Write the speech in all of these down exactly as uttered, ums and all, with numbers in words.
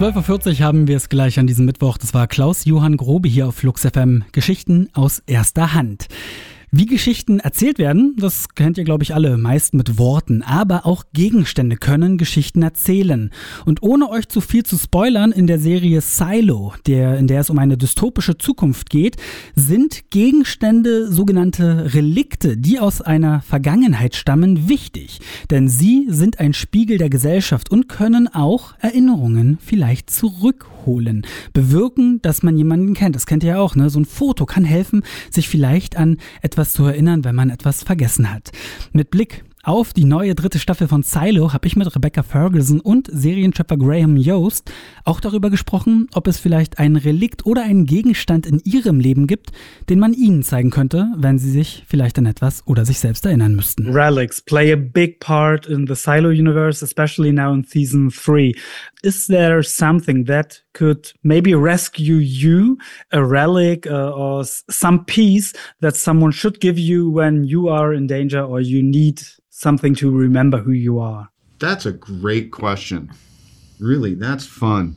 zwölf Uhr vierzig haben wir es gleich an diesem Mittwoch. Das war Klaus-Johann Grobe hier auf Flux F M. Geschichten aus erster Hand. Wie Geschichten erzählt werden, das kennt ihr, glaube ich, alle, meist mit Worten. Aber auch Gegenstände können Geschichten erzählen. Und ohne euch zu viel zu spoilern, in der Serie Silo, der, in der es um eine dystopische Zukunft geht, sind Gegenstände, sogenannte Relikte, die aus einer Vergangenheit stammen, wichtig. Denn sie sind ein Spiegel der Gesellschaft und können auch Erinnerungen vielleicht zurückholen. Bewirken, dass man jemanden kennt. Das kennt ihr ja auch, ne? So ein Foto kann helfen, sich vielleicht an etwas zu erinnern, wenn man etwas vergessen hat. Mit Blick auf die neue dritte Staffel von Silo habe ich mit Rebecca Ferguson und Serienschöpfer Graham Yost auch darüber gesprochen, ob es vielleicht ein Relikt oder einen Gegenstand in ihrem Leben gibt, den man ihnen zeigen könnte, wenn sie sich vielleicht an etwas oder sich selbst erinnern müssten. Relics play a big part in the Silo universe, especially now in season three. Is there something that could maybe rescue you, a relic uh, or some piece that someone should give you when you are in danger or you need something to remember who you are? That's a great question. Really, that's fun.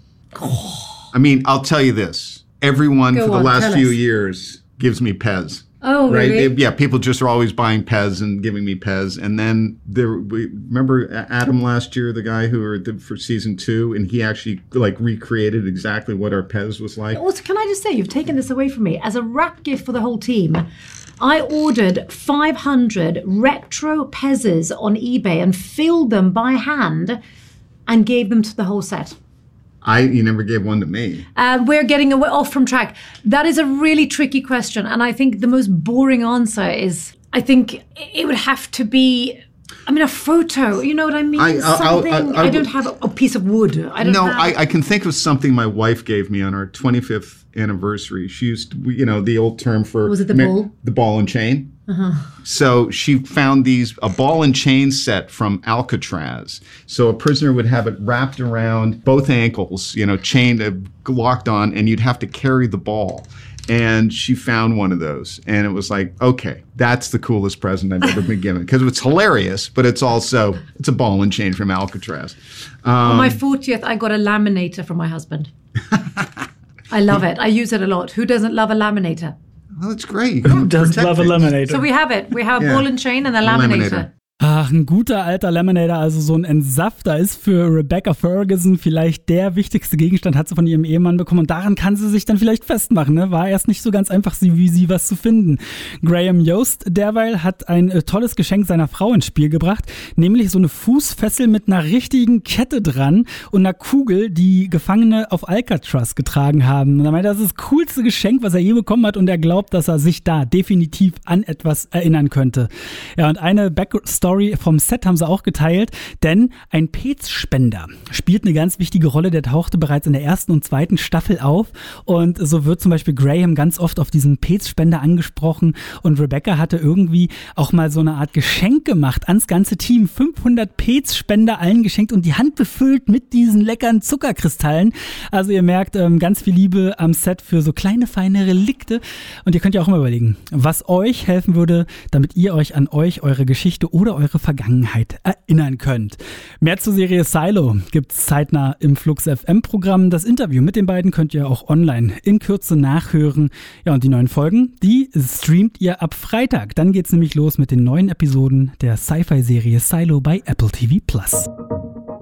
I mean, I'll tell you this. Everyone Go for the on, last few us. years gives me Pez. Oh, right? really? It- yeah, people just are always buying Pez and giving me Pez. And then there, we remember Adam last year, the guy who were the, for season two, and he actually like recreated exactly what our Pez was like. Also, can I just say, you've taken this away from me. As a wrap gift for the whole team, I ordered five hundred retro Pez's on eBay and filled them by hand and gave them to the whole set. I, you never gave one to me. Uh, we're getting away, off from track. That is a really tricky question. And I think the most boring answer is, I think it would have to be, I mean, a photo. You know what I mean? I- I'll- Something. I- I- I don't have a, a piece of wood. I don't No, have... I, I can think of something my wife gave me on our twenty-fifth anniversary. She used to, you know, the old term for... Was it the ma- ball? The ball and chain. Uh-huh. So she found these, a ball and chain set from Alcatraz. So a prisoner would have it wrapped around both ankles, you know, chained, uh, locked on, and you'd have to carry the ball. And she found one of those. And it was like, okay, that's the coolest present I've ever been given. Because it's hilarious, but it's also, it's a ball and chain from Alcatraz. Um, On my fortieth, I got a laminator from my husband. I love it. I use it a lot. Who doesn't love a laminator? Well, that's great. Who doesn't love a laminator? So we have it. We have a Yeah. ball and chain and a laminator. Laminator. Ach, ein guter alter Laminator, also so ein Entsafter ist für Rebecca Ferguson vielleicht der wichtigste Gegenstand, hat sie von ihrem Ehemann bekommen und daran kann sie sich dann vielleicht festmachen, ne? War erst nicht so ganz einfach, sie, wie sie was zu finden. Graham Yost derweil hat ein äh, tolles Geschenk seiner Frau ins Spiel gebracht, nämlich so eine Fußfessel mit einer richtigen Kette dran und einer Kugel, die Gefangene auf Alcatraz getragen haben. Und er meinte, das ist das coolste Geschenk, was er je bekommen hat und er glaubt, dass er sich da definitiv an etwas erinnern könnte. Ja, und eine Backstory vom Set haben sie auch geteilt, denn ein Pez-Spender spielt eine ganz wichtige Rolle, der tauchte bereits in der ersten und zweiten Staffel auf und so wird zum Beispiel Graham ganz oft auf diesen Pez-Spender angesprochen und Rebecca hatte irgendwie auch mal so eine Art Geschenk gemacht ans ganze Team, fünfhundert Pez-Spender allen geschenkt und die Hand befüllt mit diesen leckeren Zuckerkristallen. Also ihr merkt, ähm, ganz viel Liebe am Set für so kleine, feine Relikte und ihr könnt ja auch immer überlegen, was euch helfen würde, damit ihr euch an euch, eure Geschichte oder eure Vergangenheit erinnern könnt. Mehr zur Serie Silo gibt's zeitnah im Flux F M Programm. Das Interview mit den beiden könnt ihr auch online in Kürze nachhören. Ja, und die neuen Folgen, die streamt ihr ab Freitag. Dann geht's nämlich los mit den neuen Episoden der Sci-Fi-Serie Silo bei Apple T V Plus.